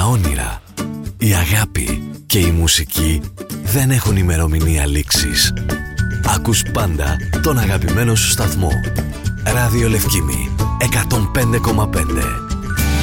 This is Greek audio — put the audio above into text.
όνειρα, η αγάπη και η μουσική δεν έχουν ημερομηνία λήξης. Ακούς πάντα τον αγαπημένο σου σταθμό. Ράδιο Λευκήμη 105,5.